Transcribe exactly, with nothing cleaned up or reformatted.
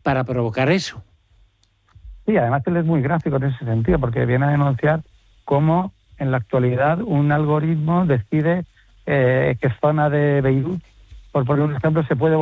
para provocar eso. Sí, además él es muy gráfico en ese sentido, porque viene a denunciar cómo en la actualidad un algoritmo decide eh, qué zona de Beirut, por poner un ejemplo, se puede